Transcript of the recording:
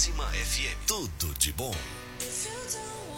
Máxima FM. Tudo de bom. If you don't